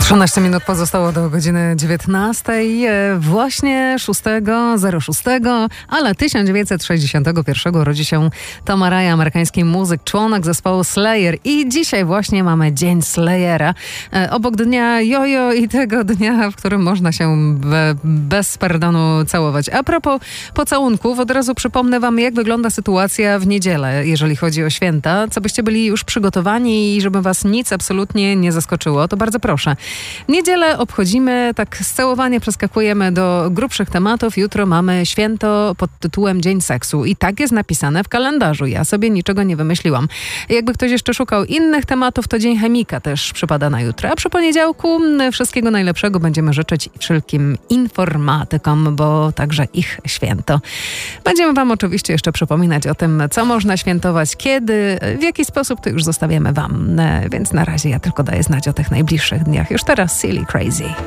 13 minut pozostało do godziny 19. Właśnie 6.06, ale 1961 rodzi się Tom Araya, amerykański muzyk, członek zespołu Slayer. I dzisiaj właśnie mamy Dzień Slayera. Obok dnia jojo i tego dnia, w którym można się bez pardonu całować. A propos pocałunków, od razu przypomnę wam, jak wygląda sytuacja w niedzielę, jeżeli chodzi o święta. Co byście byli już przygotowani i żeby was nic absolutnie nie zaskoczyło, to bardzo proszę. Niedzielę obchodzimy, tak scałowanie przeskakujemy do grubszych tematów. Jutro mamy święto pod tytułem Dzień Seksu i tak jest napisane w kalendarzu. Ja sobie niczego nie wymyśliłam. Jakby ktoś jeszcze szukał innych tematów, to Dzień Chemika też przypada na jutro. A przy poniedziałku wszystkiego najlepszego będziemy życzyć wszelkim informatykom, bo także ich święto. Będziemy wam oczywiście jeszcze przypominać o tym, co można świętować, kiedy, w jaki sposób, to już zostawiamy wam. Więc na razie ja tylko daję znać o tych najbliższych dniach. Już teraz Silly Crazy.